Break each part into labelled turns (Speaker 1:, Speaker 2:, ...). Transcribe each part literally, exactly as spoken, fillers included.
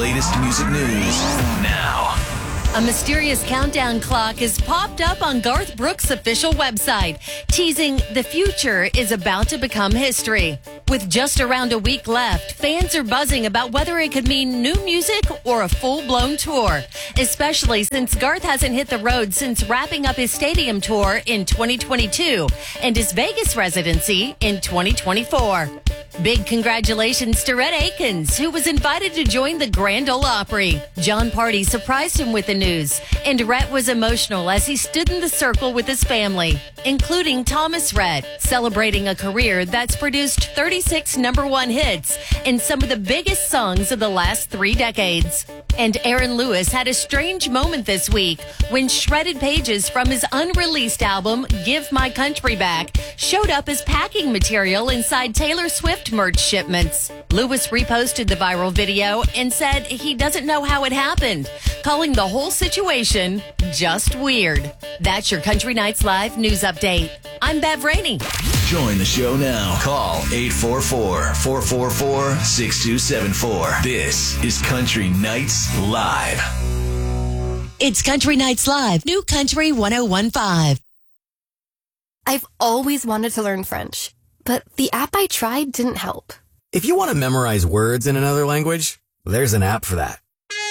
Speaker 1: latest music news now.
Speaker 2: A mysterious countdown clock has popped up on Garth Brooks' official website, teasing the future is about to become history. With just around a week left, fans are buzzing about whether it could mean new music or a full-blown tour, especially since Garth hasn't hit the road since wrapping up his stadium tour in twenty twenty-two and his Vegas residency in twenty twenty-four. Big congratulations to Rhett Akins, who was invited to join the Grand Ole Opry. John Party surprised him with the news, and Rhett was emotional as he stood in the circle with his family, including Thomas Rhett, celebrating a career that's produced thirty-six number one hits in some of the biggest songs of the last three decades. And Aaron Lewis had a strange moment this week when shredded pages from his unreleased album, Give My Country Back, showed up as packing material inside Taylor Swift merch shipments. Lewis reposted the viral video and said he doesn't know how it happened, calling the whole situation just weird. That's your Country Nights Live news update. I'm Bev Rainey.
Speaker 1: Join the show now. Call eight four four, four four four, six two seven four. This is Country Nights Live.
Speaker 2: It's Country Nights Live, New Country one oh one point five.
Speaker 3: I've always wanted to learn French, but the app I tried didn't help.
Speaker 4: If you want to memorize words in another language, there's an app for that.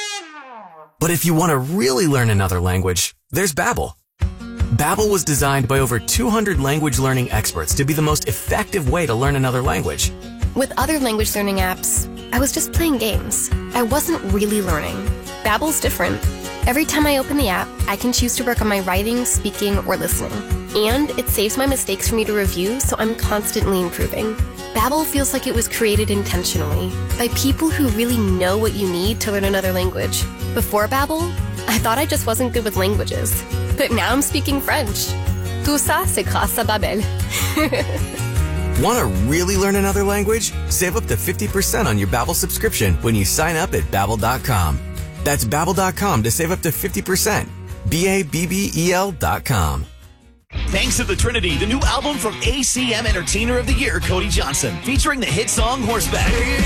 Speaker 4: But if you want to really learn another language, there's Babbel. Babbel was designed by over two hundred language learning experts to be the most effective way to learn another language.
Speaker 3: With other language learning apps, I was just playing games. I wasn't really learning. Babbel's different. Every time I open the app, I can choose to work on my writing, speaking, or listening. And it saves my mistakes for me to review, so I'm constantly improving. Babbel feels like it was created intentionally by people who really know what you need to learn another language. Before Babbel, I thought I just wasn't good with languages. But now I'm speaking French. Tout ça, c'est grâce à Babbel.
Speaker 4: Want to really learn another language? Save up to fifty percent on your Babbel subscription when you sign up at Babbel dot com. That's Babbel dot com to save up to fifty percent. B A B B E L dot com.
Speaker 5: Thanks to the Trinity, the new album from A C M Entertainer of the Year, Cody Johnson, featuring the hit song Horseback.